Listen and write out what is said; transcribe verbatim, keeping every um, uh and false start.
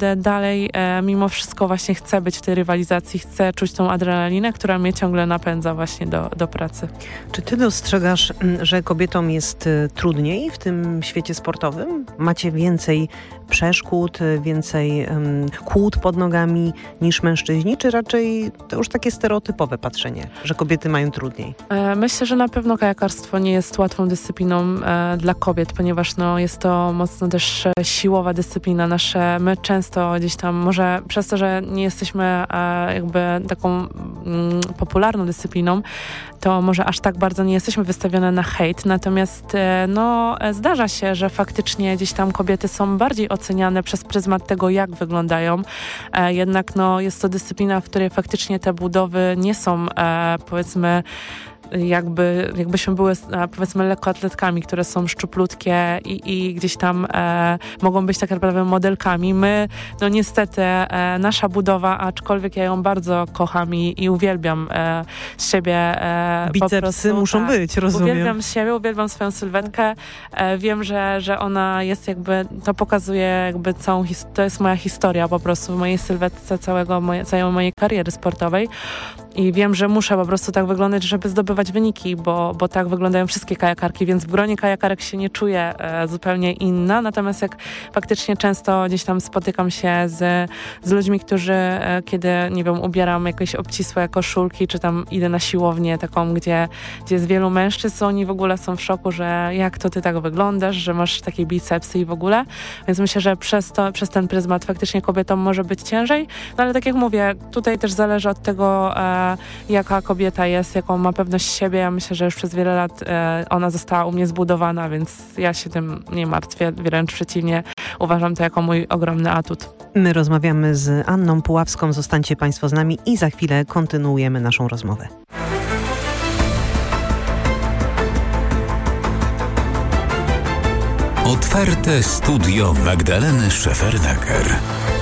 naprawdę dalej e, mimo wszystko właśnie chcę być w tej rywalizacji, chcę czuć tą adrenalinę, która mnie ciągle napędza właśnie do, do pracy. Czy ty dostrzegasz, że kobietom jest trudniej w tym świecie sportowym? Macie więcej przeszkód, więcej um, kłód pod nogami niż mężczyźni, czy raczej to już takie stereotypowe patrzenie, że kobiety mają trudniej? E, myślę, że na pewno kajakarstwo nie jest łatwą dyscypliną e, dla kobiet, ponieważ no, jest to mocno też e, siłowa dyscyplina. Nasze, my często gdzieś tam, może przez to, że nie jesteśmy e, jakby taką mm, popularną dyscypliną, to może aż tak bardzo nie jesteśmy wystawione na hejt, natomiast e, no, zdarza się, że faktycznie gdzieś tam kobiety są bardziej oceniane przez pryzmat tego, jak wyglądają. E, jednak no, jest to dyscyplina, w której faktycznie te budowy nie są e, powiedzmy jakby, jakbyśmy były powiedzmy lekkoatletkami, które są szczuplutkie i, i gdzieś tam e, mogą być tak naprawdę modelkami. My, no niestety, e, nasza budowa, aczkolwiek ja ją bardzo kocham i, i uwielbiam e, z siebie. E, Bicepsy po prostu, muszą tak, być, rozumiem. Uwielbiam siebie, uwielbiam swoją sylwetkę. E, wiem, że, że ona jest jakby, to pokazuje jakby całą, his- to jest moja historia po prostu w mojej sylwetce całego moje, całej mojej kariery sportowej. I wiem, że muszę po prostu tak wyglądać, żeby zdobywać wyniki, bo, bo tak wyglądają wszystkie kajakarki, więc w gronie kajakarek się nie czuję e, zupełnie inna. Natomiast jak faktycznie często gdzieś tam spotykam się z, z ludźmi, którzy e, kiedy, nie wiem, ubieram jakieś obcisłe koszulki, czy tam idę na siłownię taką, gdzie, gdzie jest wielu mężczyzn, oni w ogóle są w szoku, że jak to ty tak wyglądasz, że masz takie bicepsy i w ogóle. Więc myślę, że przez, to, przez ten pryzmat faktycznie kobietom może być ciężej. No ale tak jak mówię, tutaj też zależy od tego, e, jaka kobieta jest, jaką ma pewność siebie. Ja myślę, że już przez wiele lat e, ona została u mnie zbudowana, więc ja się tym nie martwię, wręcz przeciwnie, uważam to jako mój ogromny atut. My rozmawiamy z Anną Puławską, zostańcie Państwo z nami i za chwilę kontynuujemy naszą rozmowę. Otwarte studio Magdaleny Szefernaker.